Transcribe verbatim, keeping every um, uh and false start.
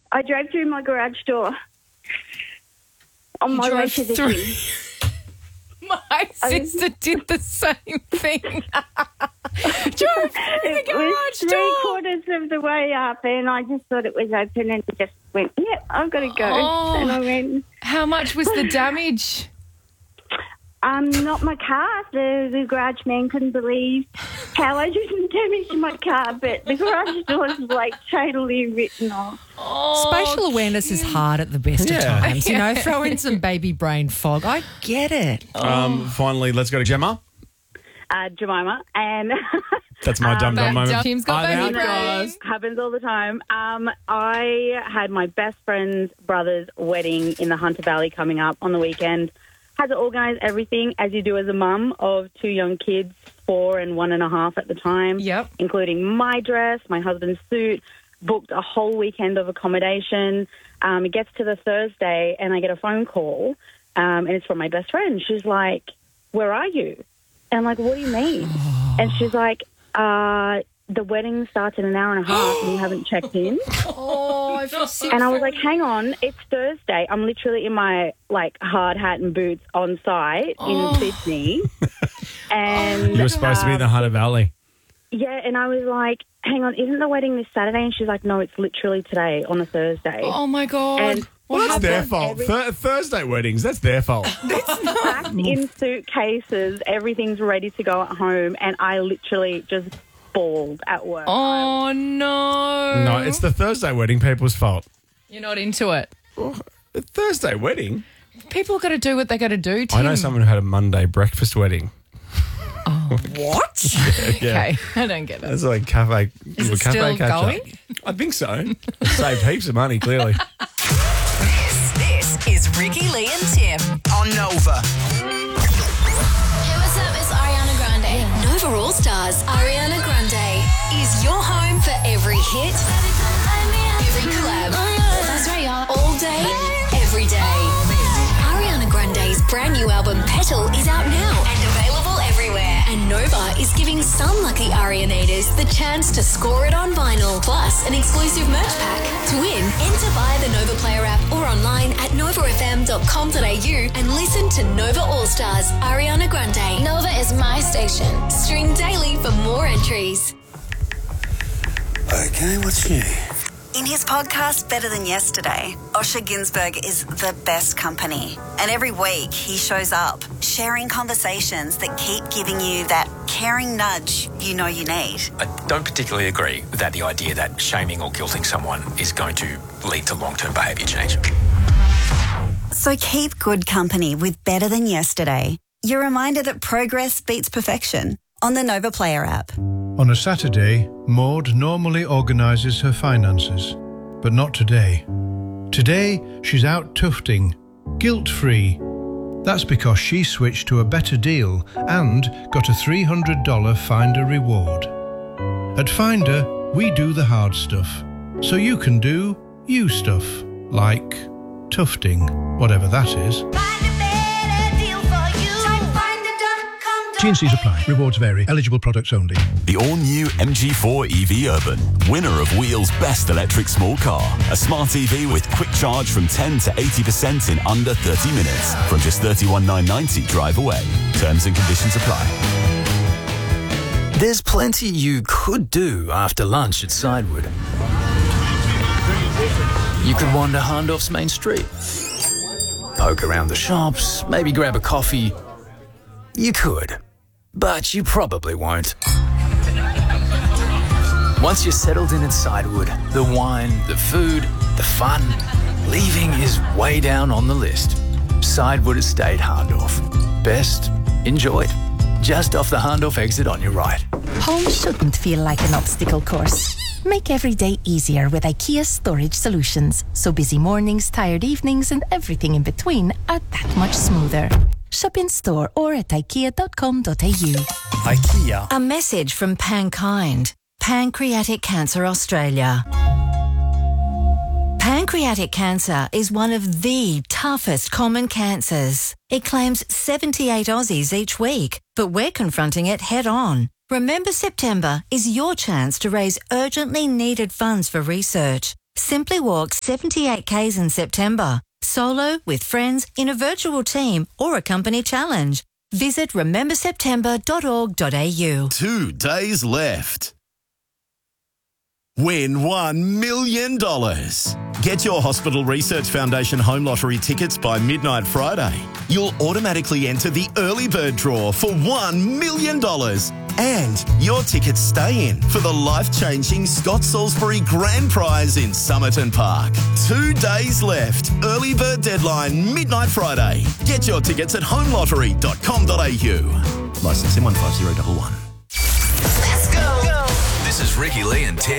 I drove through my garage door on You my way drove to the through- gym. My sister did the same thing. Drove through the It was garage three door. quarters of the way up, and I just thought it was open, and just went, "Yeah, I've got to go." Oh. And I went, How much was the damage? Um, not my car. The, the garage man couldn't believe how I didn't damage my car, but the garage door was like totally written off. Spatial awareness is hard at the best of Yeah. times. You know, throw in some baby brain fog. I get it. Um, finally, let's go to Gemma. Uh, Jemima, and That's my dumb dumb moment. Kim's got I'm baby out, brain. guys. happens all the time. Um, I had my best friend's brother's wedding in the Hunter Valley coming up on the weekend. Had to organise everything, as you do as a mum of two young kids, four and one and a half at the time. Yep. Including my dress, my husband's suit, booked a whole weekend of accommodation. Um, it gets to the Thursday and I get a phone call, um, and it's from my best friend. She's like, "Where are you?" And I'm like, "What do you mean?" And she's like, uh, "The wedding starts in an hour and a half and you haven't checked in." Oh, I feel sick. And I was like, "Hang on, it's Thursday. I'm literally in my like hard hat and boots on site Oh. in Sydney." And You were supposed to be in the um, Hunter Valley. yeah, and I was like, "Hang on, isn't the wedding this Saturday?" And she's like, "No, it's literally today on a Thursday." Oh, my God. And Well, that's their happened? fault. Every- Thur- Thursday weddings, that's their fault. Packed in suitcases, everything's ready to go at home, and I literally just bawled at work. Oh, no. No, it's the Thursday wedding people's fault. You're not into it. A Thursday wedding? People got to do what they got to do, Tim. I know someone who had a Monday breakfast wedding. What? Okay, I don't get it. It's like cafe. Is it cafe still catch-up. going? I think so. It saved heaps of money, clearly. This, this is Ricky, Lee and Tim on Nova. Hey, what's up? It's Ariana Grande. Nova All Stars, Ariana Grande is your home for every hit, every collab. That's right, y'all. All day, every day. Ariana Grande's brand new album Petal is out now and available everywhere. And Nova is giving some lucky Arianators the chance to score it on vinyl, plus an exclusive merch pack. To win, enter via the Nova Player app or online at nova f m dot com dot a u and listen to Nova All Stars, Ariana Grande. Nova is my station. Stream daily for more entries. Okay, what's new? In his podcast, Better Than Yesterday, Osher Ginsberg is the best company. And every week he shows up, sharing conversations that keep giving you that caring nudge you know you need. I don't particularly agree that the idea that shaming or guilting someone is going to lead to long-term behaviour change. So keep good company with Better Than Yesterday. Your reminder that progress beats perfection on the Nova Player app. On a Saturday, Maud normally organises her finances, but not today. Today, she's out tufting, guilt-free. That's because she switched to a better deal and got a three hundred dollars Finder reward. At Finder, we do the hard stuff, so you can do you stuff, like tufting, whatever that is. T and C's apply. Rewards vary. Eligible products only. The all-new M G four E V Urban, winner of Wheel's Best Electric Small Car. A smart E V with quick charge from ten to eighty percent in under thirty minutes. From just thirty-one thousand nine hundred ninety drive away. Terms and conditions apply. There's plenty you could do after lunch at Sidewood. You could wander Harndorf's main street, poke around the shops, maybe grab a coffee. You could, but you probably won't. Once you're settled in at Sidewood, the wine, the food, the fun, leaving is way down on the list. Sidewood Estate Harndorf. Best enjoyed. Just off the Harndorf exit on your right. Home shouldn't feel like an obstacle course. Make every day easier with IKEA Storage Solutions. So busy mornings, tired evenings, and everything in between are that much smoother. Shop in store or at ikea dot com dot a u. IKEA. A message from Pankind, Pancreatic Cancer Australia. Pancreatic cancer is one of the toughest common cancers. It claims seventy-eight Aussies each week, but we're confronting it head on. Remember September is your chance to raise urgently needed funds for research. Simply walk seventy-eight kays in September. Solo, with friends, in a virtual team or a company challenge. Visit remember september dot org dot a u. Two days left. Win one million dollars. Get your Hospital Research Foundation Home Lottery tickets by midnight Friday. You'll automatically enter the early bird draw for one million dollars. And your tickets stay in for the life-changing Scott Salisbury Grand Prize in Somerton Park. Two days left. Early bird deadline, midnight Friday. Get your tickets at home lottery dot com dot a u. Licence M one five zero one one. Let's go. This is Ricky Lee and Ted.